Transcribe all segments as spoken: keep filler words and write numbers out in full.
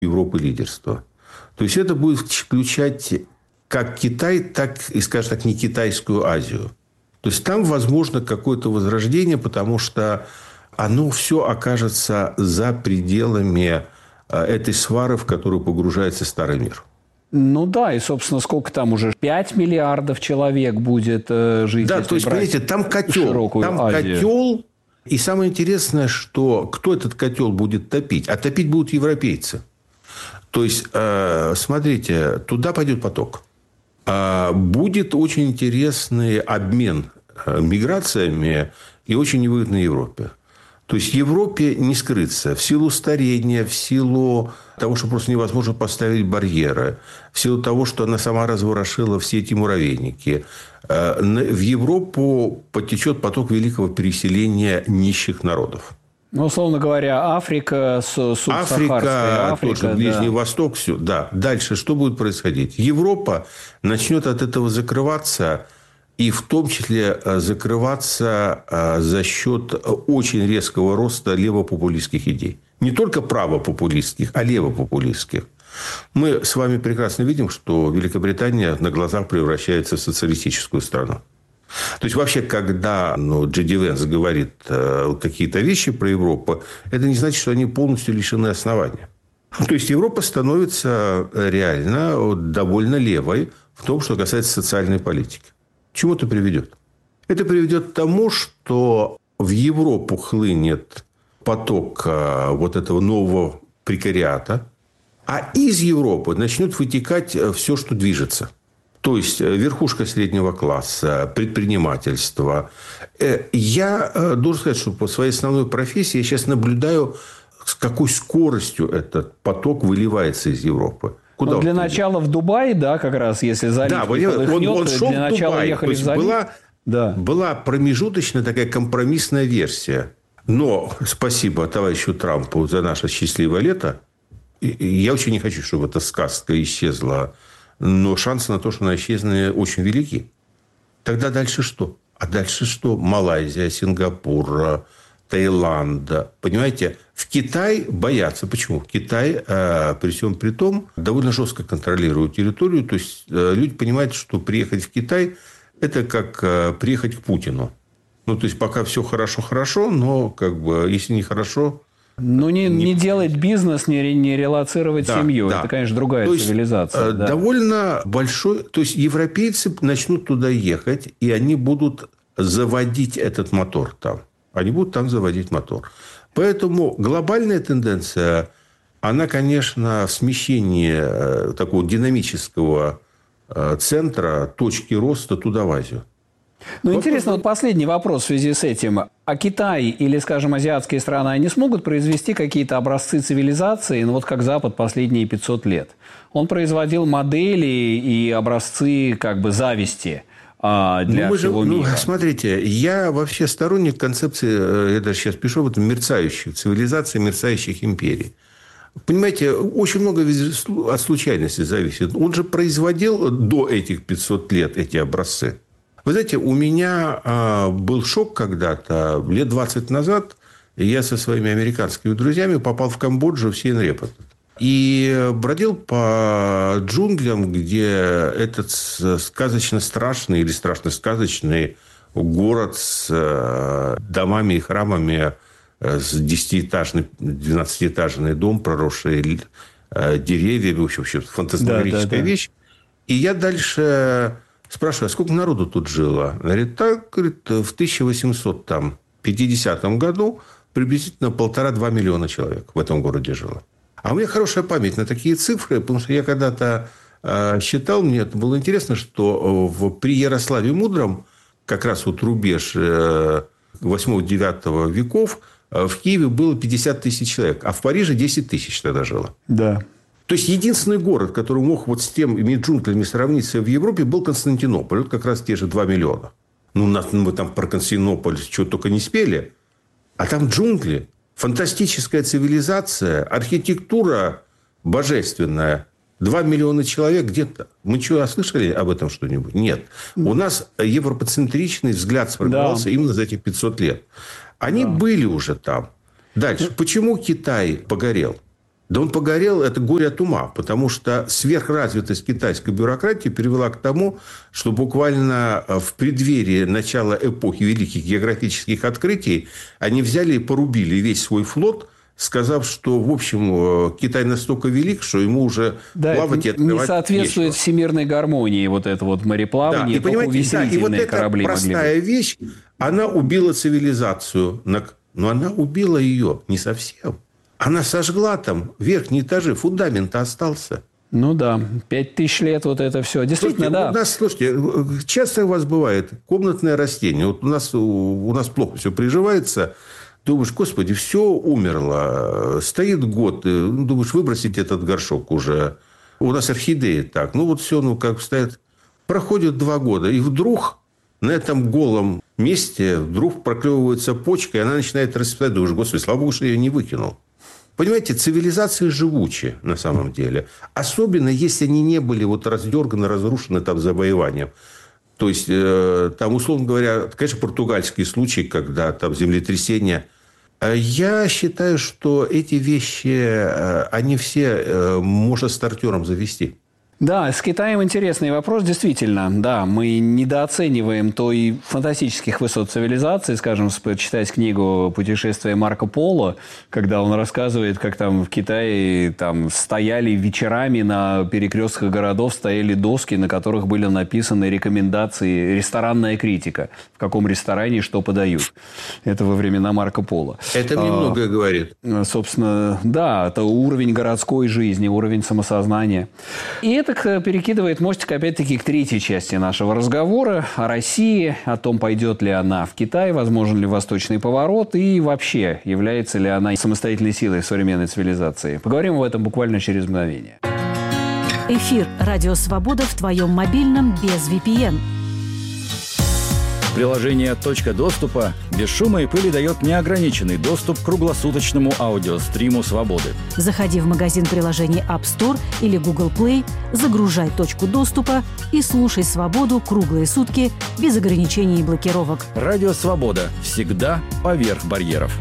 Европы лидерство. То есть это будет включать как Китай, так и, скажем так, не китайскую Азию. То есть там возможно какое-то возрождение, потому что оно все окажется за пределами этой свары, в которую погружается старый мир. Ну да, и, собственно, сколько там уже? пять миллиардов человек будет э, жить. Да, то есть, понимаете, там котел. Там Азию. Котел. И самое интересное, что кто этот котел будет топить? А топить будут европейцы. То есть, э, смотрите, туда пойдет поток. Э, будет очень интересный обмен э, миграциями и очень невыгодной Европе. То есть, Европе не скрыться в силу старения, в силу того, что просто невозможно поставить барьеры, в силу того, что она сама разворошила все эти муравейники. В Европу потечет поток великого переселения нищих народов. Ну, условно говоря, Африка, субсахарская Африка, Африка, тоже Ближний да. Восток, все. Да. Дальше что будет происходить? Европа начнет от этого закрываться. И в том числе закрываться за счет очень резкого роста левопопулистских идей. Не только правопопулистских, а левопопулистских. Мы с вами прекрасно видим, что Великобритания на глазах превращается в социалистическую страну. То есть, вообще, когда ну, Джей Ди Венс говорит какие-то вещи про Европу, это не значит, что они полностью лишены основания. То есть, Европа становится реально довольно левой в том, что касается социальной политики. К чему это приведет? Это приведет к тому, что в Европу хлынет поток вот этого нового прекариата, а из Европы начнет вытекать все, что движется. То есть, верхушка среднего класса, предпринимательство. Я должен сказать, что по своей основной профессии я сейчас наблюдаю, с какой скоростью этот поток выливается из Европы. Куда для начала в Дубай, да, как раз, если залив да, он, он шел для в начала Дубай. ехали То есть, в залив. Была, да. была промежуточная такая компромиссная версия. Но спасибо товарищу Трампу за наше счастливое лето. Я очень не хочу, чтобы эта сказка исчезла. Но шансы на то, что она исчезнет, очень велики. Тогда дальше что? А дальше что? Малайзия, Сингапур, Таиланд. Понимаете, в Китай боятся. Почему? Китай, э, при всем при том, довольно жестко контролирует территорию. То есть, э, люди понимают, что приехать в Китай – это как э, приехать к Путину. Ну, то есть, пока все хорошо-хорошо, но как бы, если не хорошо… Ну, не, не... не делать бизнес, не, не релацировать да, семью. Да. Это, конечно, другая то цивилизация. Есть, да. Довольно большой… То есть, европейцы начнут туда ехать, и они будут заводить этот мотор там. Они будут там заводить мотор. Поэтому глобальная тенденция, она, конечно, в смещении такого динамического центра, точки роста туда в Азию. Ну, вопрос... интересно, вот последний вопрос в связи с этим. А Китай или, скажем, азиатские страны, они смогут произвести какие-то образцы цивилизации, ну, вот как Запад последние пятьсот лет? Он производил модели и образцы как бы зависти для ну, мы всего же, мира. Ну, смотрите, я вообще сторонник концепции, я даже сейчас пишу об этом, мерцающих цивилизаций, мерцающих империй. Понимаете, очень много от случайности зависит. Он же производил до этих пятисот лет эти образцы. Вы знаете, у меня был шок когда-то, лет двадцать назад, я со своими американскими друзьями попал в Камбоджу в Сием-Репе. И бродил по джунглям, где этот сказочно страшный или страшно сказочный город с домами и храмами, с десятиэтажный, двенадцатиэтажный дом, проросшие деревья, в общем, фантасмагорическая да, да, да. вещь. И я дальше спрашиваю, а сколько народу тут жило? Говорит, так, говорит, в тысяча восемьсот пятидесятом году приблизительно полтора-два миллиона человек в этом городе жило. А у меня хорошая память на такие цифры, потому что я когда-то э, считал, мне это было интересно, что в, при Ярославе Мудром, как раз вот рубеж э, восьмого-девятого веков, э, в Киеве было пятьдесят тысяч человек, а в Париже десять тысяч тогда жило. Да. То есть, единственный город, который мог вот с теми джунглями сравниться в Европе, был Константинополь. Вот как раз те же два миллиона. Ну, мы там про Константинополь чего только не спели. А там джунгли. Фантастическая цивилизация, архитектура божественная. Два миллиона человек где-то. Мы что, слышали об этом что-нибудь? Нет. У нас европоцентричный взгляд сформировался да. именно за эти пятьсот лет. Они да. были уже там. Дальше. Почему Китай погорел? Да он погорел, это горе от ума, потому что сверхразвитость китайской бюрократии привела к тому, что буквально в преддверии начала эпохи великих географических открытий они взяли и порубили весь свой флот, сказав, что, в общем, Китай настолько велик, что ему уже да, плавать и открывать не соответствует нечего. Всемирной гармонии вот это вот мореплавание, да, и, понимаете, да, и вот эта простая вещь, она убила цивилизацию. Но она убила ее не совсем. Она сожгла там верхние этажи, фундамент остался. Ну да, пять тысяч лет вот это все. Действительно, слушайте, да. У нас, слушайте, часто у вас бывает комнатное растение. Вот у нас, у нас плохо все приживается. Думаешь, господи, все умерло. Стоит год. Думаешь, выбросить этот горшок уже. У нас орхидеи так. Ну, вот все, ну, как стоят. Проходит два года. И вдруг на этом голом месте вдруг проклевывается почка, и она начинает расцветать. Думаешь, господи, слава богу, что я ее не выкинул. Понимаете, цивилизации живучи на самом деле. Особенно, если они не были вот раздерганы, разрушены там завоеванием. То есть, э, там, условно говоря, конечно, португальские случаи, когда там землетрясения. Я считаю, что эти вещи, э, они все э, можно стартером завести. Да, с Китаем интересный вопрос, действительно. Да, мы недооцениваем той фантастических высот цивилизации, скажем, почитать книгу «Путешествие Марко Поло», когда он рассказывает, как там в Китае там стояли вечерами на перекрестках городов, стояли доски, на которых были написаны рекомендации, ресторанная критика, в каком ресторане что подают. Это во времена Марко Поло. Это мне многое говорит. Собственно, да, это уровень городской жизни, уровень самосознания. И это перекидывает мостик, опять-таки, к третьей части нашего разговора о России, о том, пойдет ли она в Китай, возможен ли восточный поворот и вообще, является ли она самостоятельной силой в современной цивилизации. Поговорим об этом буквально через мгновение. Эфир «Радио Свобода» в твоем мобильном без ви пи эн. Приложение «Точка доступа» без шума и пыли дает неограниченный доступ к круглосуточному аудиостриму «Свободы». Заходи в магазин приложений App Store или Google Play, загружай «Точку доступа» и слушай «Свободу» круглые сутки без ограничений и блокировок. Радио «Свобода» всегда поверх барьеров.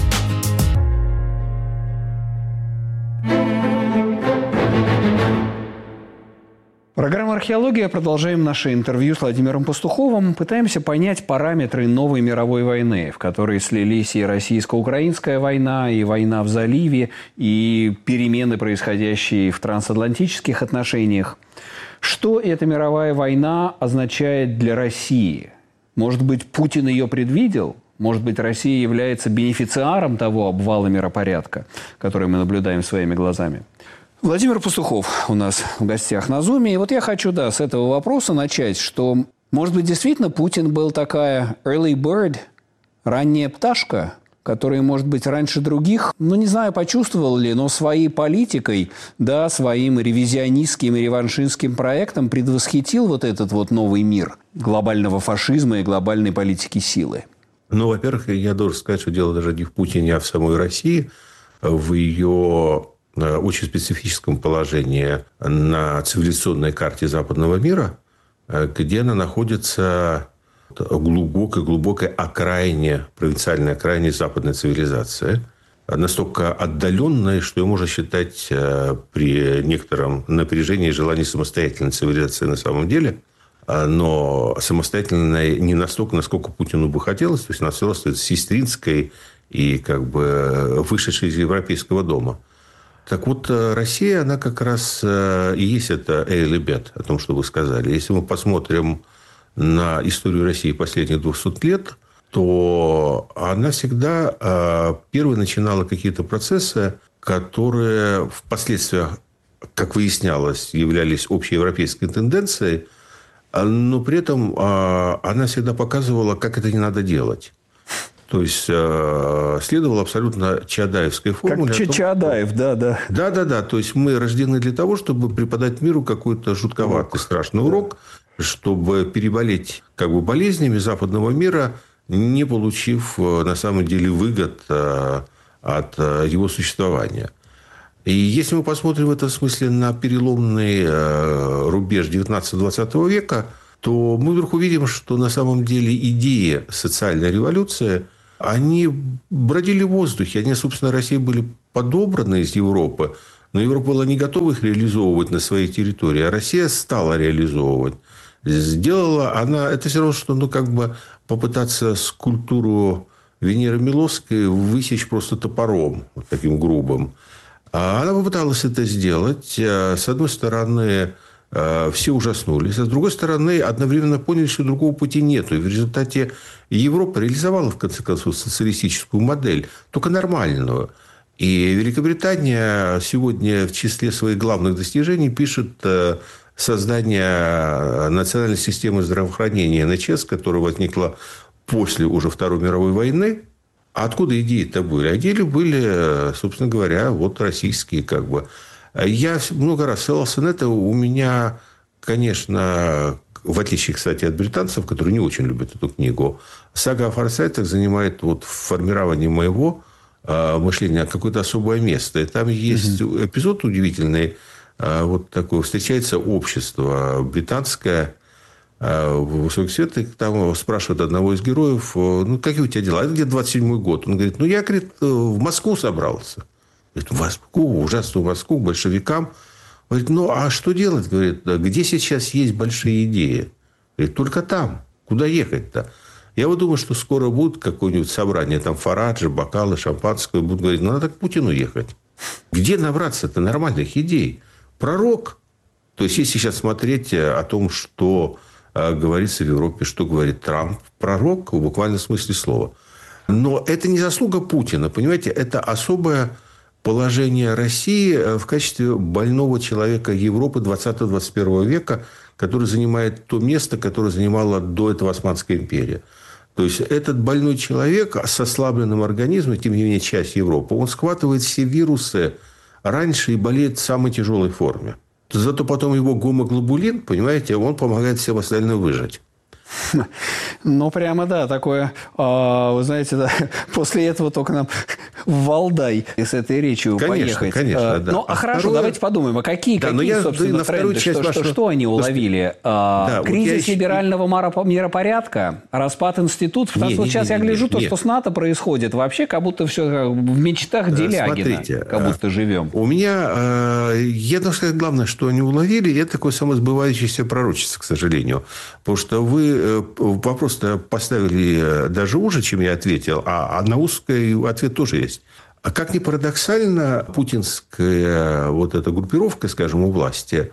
Программа «Археология». Продолжаем наше интервью с Владимиром Пастуховым. Пытаемся понять параметры новой мировой войны, в которой слились и российско-украинская война, и война в заливе, и перемены, происходящие в трансатлантических отношениях. Что эта мировая война означает для России? Может быть, Путин ее предвидел? Может быть, Россия является бенефициаром того обвала миропорядка, который мы наблюдаем своими глазами? Владимир Пастухов у нас в гостях на Зуме. И вот я хочу, да, с этого вопроса начать, что, может быть, действительно Путин был такая early bird, ранняя пташка, которая, может быть, раньше других, ну, не знаю, почувствовал ли, но своей политикой, да, своим ревизионистским и реваншистским проектом предвосхитил вот этот вот новый мир глобального фашизма и глобальной политики силы. Ну, во-первых, я должен сказать, что дело даже не в Путине, а в самой России, в ее очень специфическом положении на цивилизационной карте западного мира, где она находится в глубокой-глубокой окраине, провинциальной окраине западной цивилизации, настолько отдаленной, что ее можно считать при некотором напряжении и желании самостоятельной цивилизации на самом деле, но самостоятельной не настолько, насколько Путину бы хотелось, то есть она все равно остается сестринской и как бы вышедшей из европейского дома. Так вот, Россия, она как раз и есть это A или бет, о том, что вы сказали. Если мы посмотрим на историю России последних двухсот лет, то она всегда первой начинала какие-то процессы, которые впоследствии, как выяснялось, являлись общеевропейской тенденцией, но при этом она всегда показывала, как это не надо делать. То есть, э, следовало абсолютно чаадаевской формуле. Как Чаадаев, да, да. Да, да, да. То есть, мы рождены для того, чтобы преподать миру какой-то жутковатый, страшный урок, чтобы переболеть как бы болезнями западного мира, не получив на самом деле выгод от его существования. И если мы посмотрим в этом смысле на переломный рубеж девятнадцатого-двадцатого века, то мы вдруг увидим, что на самом деле идеи социальной революции, они бродили в воздухе. Они, собственно, России были подобраны из Европы, но Европа была не готова их реализовывать на своей территории, а Россия стала реализовывать. Сделала она... Это все равно, что ну, как бы попытаться скульптуру Венеры Милосской высечь просто топором, вот таким грубым. Она попыталась это сделать. С одной стороны, все ужаснулись. А с другой стороны, одновременно поняли, что другого пути нету. И в результате Европа реализовала, в конце концов, социалистическую модель, только нормальную. И Великобритания сегодня в числе своих главных достижений пишет создание национальной системы здравоохранения эн эйч эс, которая возникла после уже Второй мировой войны. А откуда идеи-то были? Идеи были, собственно говоря, вот российские как бы. Я много раз ссылался на это. У меня, конечно, в отличие, кстати, от британцев, которые не очень любят эту книгу, сага о Форсайтах занимает вот в формировании моего э, мышления какое-то особое место. И там есть угу. эпизод удивительный. Э, вот такое. Встречается общество британское э, в высоких светах. Там спрашивают одного из героев, ну, какие у тебя дела? Это где-то двадцать седьмой год. Он говорит, ну, я, говорит, в Москву собрался. Говорит, в Москву, ужасную Москву, к большевикам. Говорит, ну, а что делать? Говорит, где сейчас есть большие идеи? Говорит, только там. Куда ехать-то? Я вот думаю, что скоро будет какое-нибудь собрание, там, Фараджи, бокалы, шампанское. Будут говорить, ну, надо к Путину ехать. Где набраться-то нормальных идей? Пророк. То есть, если сейчас смотреть о том, что говорится в Европе, что говорит Трамп, пророк в буквальном смысле слова. Но это не заслуга Путина, понимаете? Это особая... положение России в качестве больного человека Европы двадцатого-двадцать первого века, который занимает то место, которое занимала до этого Османская империя. То есть, этот больной человек с ослабленным организмом, тем не менее, часть Европы, он схватывает все вирусы раньше и болеет в самой тяжелой форме. Зато потом его гомоглобулин, понимаете, он помогает всем остальным выжить. Ну, прямо, да, такое, вы знаете, да, после этого только нам в Валдай с этой речью конечно, поехать. Конечно, да. Ну, а, а хорошо, второе... давайте подумаем, а какие, да, какие я, собственно, да, тренды, что, что, что они уловили? Да, кризис вот либерального еще... миропорядка, распад институтов. Потому не, что не, сейчас не, я не, гляжу, не, то, не. что с НАТО происходит, вообще как будто все в мечтах Делягина, смотрите, как будто живем. У меня, я должен сказать, главное, что они уловили, это такое самосбывающееся пророчество, к сожалению. Потому что вы вопрос-то поставили даже уже, чем я ответил, а, а на узкий ответ тоже есть. А как ни парадоксально, путинская вот эта группировка, скажем, у власти,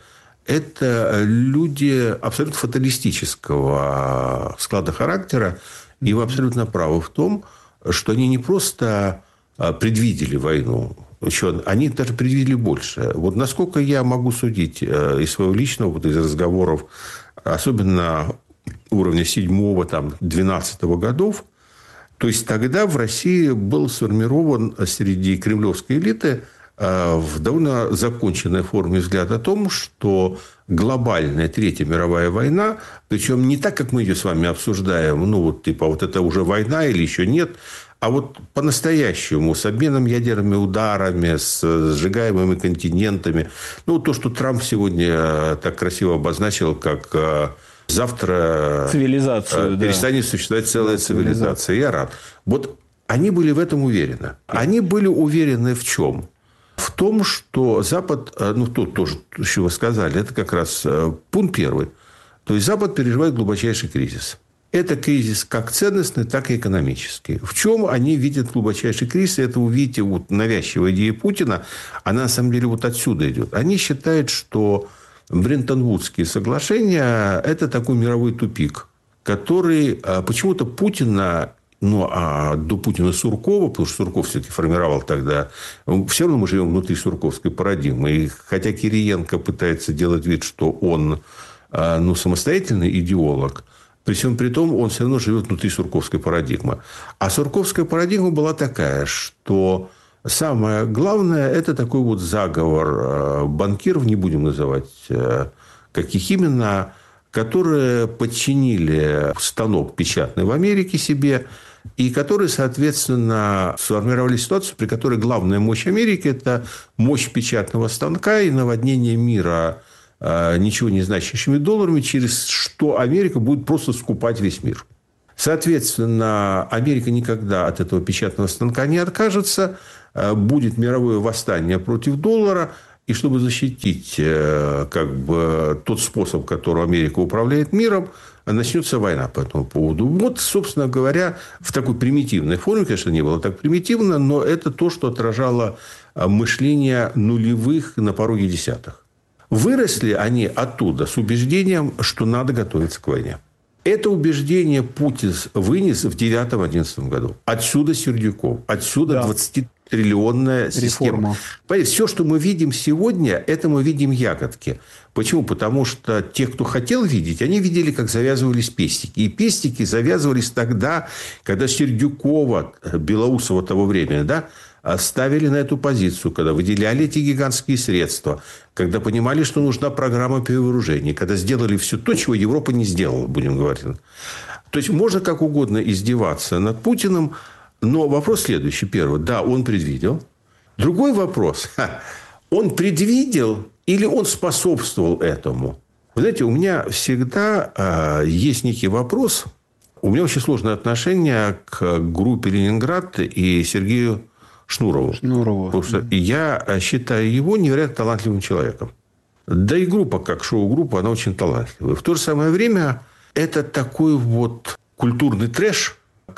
это люди абсолютно фаталистического склада характера. И вы абсолютно правы в том, что они не просто предвидели войну, еще, они даже предвидели больше. Вот насколько я могу судить из своего личного, вот из разговоров, особенно уровня седьмого, там, двенадцатого годов, то есть, тогда в России был сформирован среди кремлевской элиты в довольно законченной форме взгляд о том, что глобальная Третья мировая война, причем не так, как мы ее с вами обсуждаем, ну, вот типа, вот это уже война или еще нет, а вот по-настоящему, с обменом ядерными ударами, с сжигаемыми континентами. Ну, то, что Трамп сегодня так красиво обозначил, как... Завтра цивилизацию, перестанет да. существовать целая да, цивилизация. Я рад. Вот они были в этом уверены. Они были уверены в чем? В том, что Запад, ну, тут тоже, что вы сказали, это как раз пункт первый. То есть, Запад переживает глубочайший кризис. Это кризис как ценностный, так и экономический. В чем они видят глубочайший кризис? Это вы видите, вот навязчивая идея Путина, она на самом деле вот отсюда идет. Они считают, что Бреттон-Вудские соглашения – это такой мировой тупик, который почему-то Путина, ну, а до Путина Суркова, потому что Сурков все-таки формировал тогда, все равно мы живем внутри сурковской парадигмы. И хотя Кириенко пытается делать вид, что он, ну, самостоятельный идеолог, при всем при том, он все равно живет внутри сурковской парадигмы. А сурковская парадигма была такая, что... Самое главное, это такой вот заговор банкиров, не будем называть каких именно, которые подчинили станок печатный в Америке себе, и которые, соответственно, сформировали ситуацию, при которой главная мощь Америки – это мощь печатного станка и наводнение мира ничего не значащими долларами, через что Америка будет просто скупать весь мир. Соответственно, Америка никогда от этого печатного станка не откажется. будет мировое восстание против доллара, и чтобы защитить как бы, тот способ, которым Америка управляет миром, начнется война по этому поводу. Вот, собственно говоря, в такой примитивной форме, конечно, не было так примитивно, но это то, что отражало мышление нулевых на пороге десятых. Выросли они оттуда с убеждением, что надо готовиться к войне. Это убеждение Путин вынес в девятом-одиннадцатом году. Отсюда Сердюков, отсюда да. двадцатитриллионная система. Понимаете, все, что мы видим сегодня, это мы видим ягодки. Почему? Потому что те, кто хотел видеть, они видели, как завязывались пестики. И пестики завязывались тогда, когда Сердюкова, Белоусова того времени, да, ставили на эту позицию, когда выделяли эти гигантские средства, когда понимали, что нужна программа перевооружения, когда сделали все то, чего Европа не сделала, будем говорить. То есть, можно как угодно издеваться над Путиным, но вопрос следующий. Первый. Да, он предвидел. Другой вопрос. Он предвидел или он способствовал этому? Вы знаете, у меня всегда э, есть некий вопрос. У меня очень сложное отношение к группе «Ленинград» и Сергею Шнурову. Шнурову. Потому что я считаю его невероятно талантливым человеком. Да и группа, как шоу-группа, она очень талантливая. В то же самое время это такой вот культурный трэш,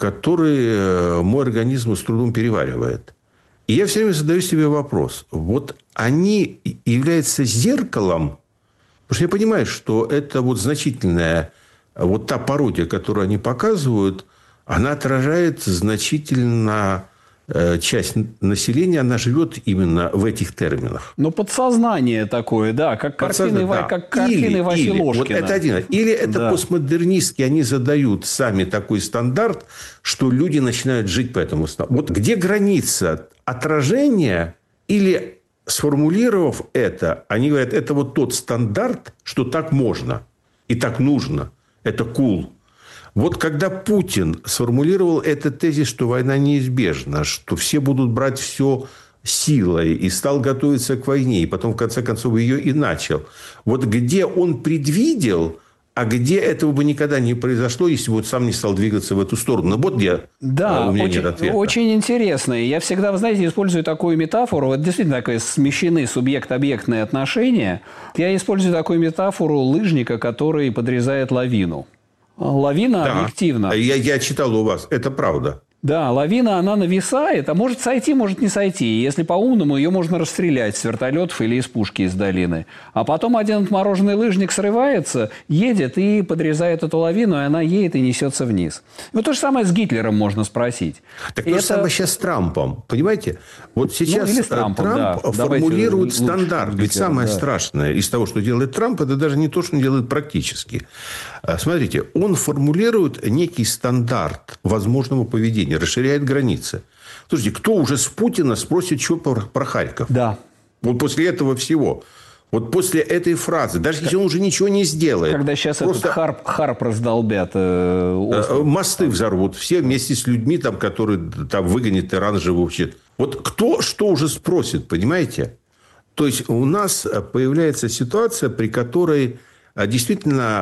который мой организм с трудом переваривает. И я все время задаю себе вопрос. Вот они являются зеркалом, потому что я понимаю, что это вот значительная, вот та пародия, которую они показывают, она отражает значительно часть населения, она живет именно в этих терминах. Но подсознание такое, да, как картины, да. как картины Васи Ложкина. Вот это один. Или это да. постмодернистски они задают сами такой стандарт, что люди начинают жить по этому стандарту. Вот где граница отражения или, сформулировав это, они говорят, это вот тот стандарт, что так можно и так нужно. Это cool. Вот когда Путин сформулировал этот тезис, что война неизбежна, что все будут брать все силой, и стал готовиться к войне, и потом, в конце концов, ее и начал. Вот где он предвидел, а где этого бы никогда не произошло, если бы он сам не стал двигаться в эту сторону. Вот где да, у меня очень, нет ответа. Очень интересно. Я всегда, вы знаете, использую такую метафору. Это действительно такое смещены субъект-объектные отношения. Я использую такую метафору лыжника, который подрезает лавину. Лавина да. объективно. Я, я читал у вас, это правда. Да, лавина, она нависает, а может сойти, может не сойти. Если по-умному, ее можно расстрелять с вертолетов или из пушки из долины. А потом один отмороженный лыжник срывается, едет и подрезает эту лавину, и она едет и несется вниз. Вот то же самое с Гитлером можно спросить. Так то же самое сейчас с Трампом. Понимаете? Вот сейчас ну, Трампом, Трамп да. формулирует Давайте стандарт. Ведь самое да. страшное из того, что делает Трамп, это даже не то, что он делает практически. Смотрите, он формулирует некий стандарт возможного поведения, расширяет границы. Слушайте, кто уже с Путина спросит, что про, про Харьков? Да. Вот после этого всего. Вот после этой фразы, даже если он уже ничего не сделает. Когда сейчас просто этот харп, харп раздолбят. Э, мосты взорвут. Все вместе с людьми, там, которые там, выгонят Иран живущих. Вот кто что уже спросит, понимаете? То есть, у нас появляется ситуация, при которой действительно